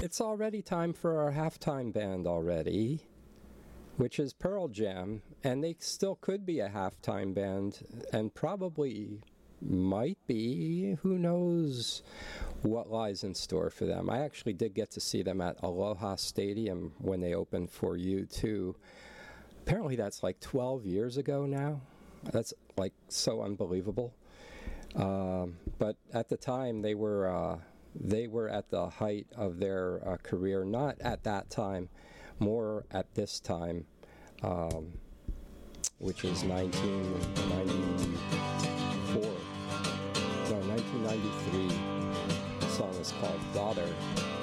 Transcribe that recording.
it's already time for our halftime band already, which is Pearl Jam, and they still could be a halftime band, and probably might be. Who knows what lies in store for them. I actually did get to see them at Aloha Stadium when they opened for U2. Apparently that's like 12 years ago now. That's like so unbelievable. But at the time they were at the height of their career, not at that time, more at this time, which is 1993. The song is called Daughter.